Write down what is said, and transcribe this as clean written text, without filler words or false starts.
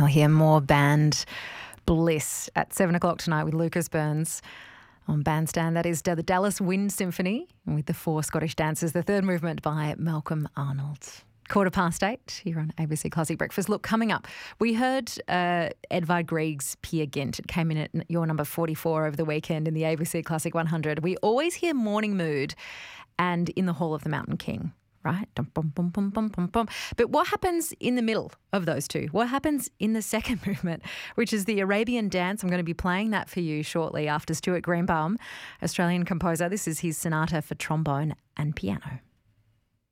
hear more band bliss at 7 o'clock tonight with Lucas Burns on Bandstand. That is the Dallas Wind Symphony with the four Scottish dancers, the third movement by Malcolm Arnold. 8:15 here on ABC Classic Breakfast. Look, coming up, we heard Edvard Grieg's Peer Gynt. It came in at your number 44 over the weekend in the ABC Classic 100. We always hear Morning Mood and In the Hall of the Mountain King, right? Dum, bum, bum, bum, bum, bum, bum. But what happens in the middle of those two? What happens in the second movement, which is the Arabian Dance? I'm going to be playing that for you shortly after Stuart Greenbaum, Australian composer. This is his sonata for trombone and piano.